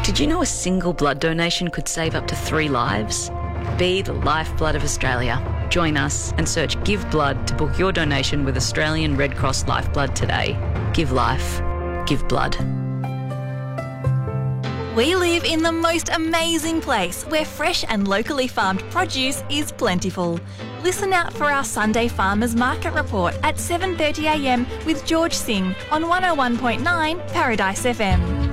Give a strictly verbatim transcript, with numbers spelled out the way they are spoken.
Did you know a single blood donation could save up to three lives? Be the lifeblood of Australia. Join us and search Give Blood to book your donation with Australian Red Cross Lifeblood today. Give life. Give blood. We live in the most amazing place where fresh and locally farmed produce is plentiful. Listen out for our Sunday Farmers Market Report at seven thirty a m with George Singh on one oh one point nine Paradise F M.